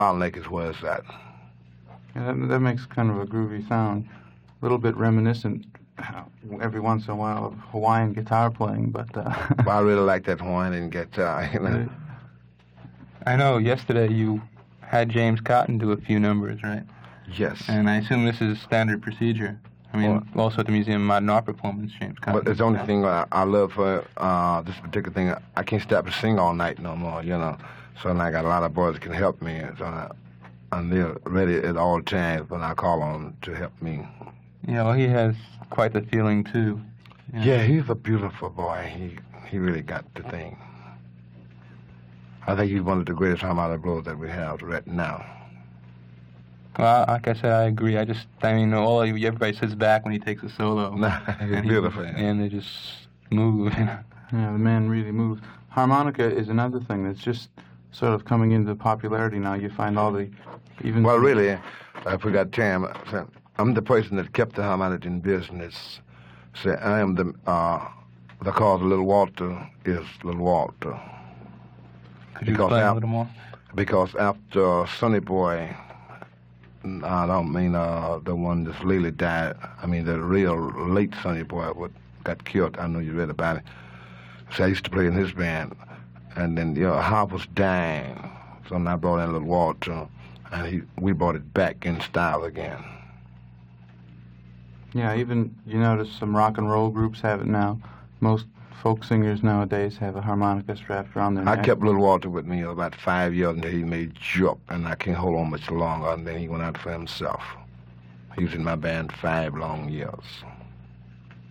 I'll Lake is where it's at. Yeah, that makes kind of a groovy sound. A little bit reminiscent every once in a while of Hawaiian guitar playing, but... But I really like that Hawaiian guitar. I know yesterday you had James Cotton do a few numbers, right? Yes. And I assume this is standard procedure. I mean, also at the Museum of Modern Art Performance, James Cotton. But it's the only thing I love for this particular thing. I can't stop to sing all night no more, you know. So I got a lot of boys that can help me. So and they're ready at all times when I call on them to help me. Yeah, well, he has quite the feeling, too. Yeah, he's a beautiful boy. He really got the thing. I think he's one of the greatest harmonica blowers that we have right now. Well, like I said, I agree. Everybody sits back when he takes a solo. He's beautiful. And they just move. Yeah, the man really moves. Harmonica is another thing that's just sort of coming into popularity now. You find all the... Well, really, if we got time, I'm the person that kept the harmonica in business. So I am the cause of Little Walter is Little Walter. Could you explain a little more? Because after Sonny Boy, I don't mean the one that's really died. I mean the real late Sonny Boy got killed. I know you read about it. So I used to play in his band. And then, Hop was dying. So I brought in Little Walter, and we brought it back in style again. Yeah, even you notice some rock and roll groups have it now. Most folk singers nowadays have a harmonica strapped around their neck. I kept Little Walter with me about 5 years until he made Jup, and I can't hold on much longer, and then he went out for himself. He was in my band 5 long years.